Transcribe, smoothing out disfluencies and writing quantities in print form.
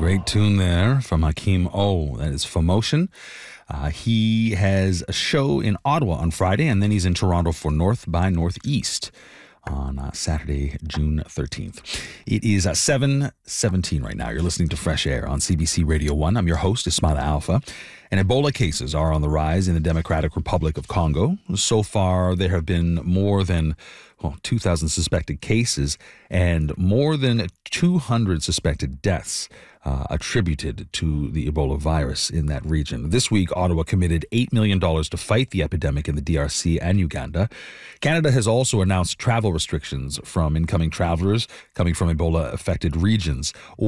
Great tune there from Hakeem O. That is Fomotion. He has a show in Ottawa on Friday, and then he's in Toronto for North by Northeast on Saturday, June 13th. It is 7:17 right now. You're listening to Fresh Air on CBC Radio 1. I'm your host, Ismaila Alpha. And Ebola cases are on the rise in the Democratic Republic of Congo. So far, there have been more than 2,000 suspected cases and more than 200 suspected deaths attributed to the Ebola virus in that region. This week, Ottawa committed $8 million to fight the epidemic in the DRC and Uganda. Canada has also announced travel restrictions from incoming travelers coming from Ebola-affected regions.